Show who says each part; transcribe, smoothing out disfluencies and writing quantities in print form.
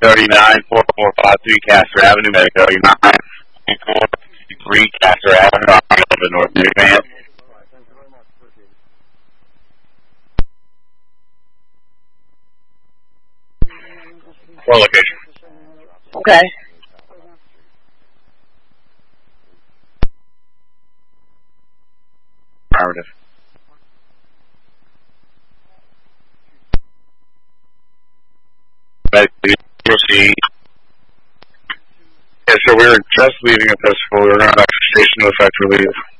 Speaker 1: 394453 Castor Avenue, Medic 394453 Castor Avenue, the North Newman. For location.
Speaker 2: Okay.
Speaker 1: Affirmative. Proceed. Yes, sir, we were just leaving a festival. We were going back to station with effect relief.